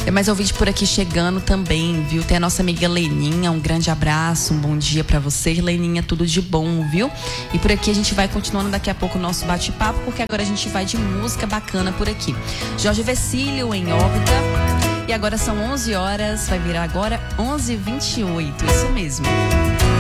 Tem mais ouvinte por aqui chegando também, viu? Tem a nossa amiga Leninha, um grande abraço, um bom dia pra você. Leninha, tudo de bom, viu? E por aqui a gente vai continuando daqui a pouco o nosso bate-papo, porque agora a gente vai de música bacana por aqui. Jorge Vecílio em órbita. E agora são 11 horas, vai virar agora 11h28, isso mesmo.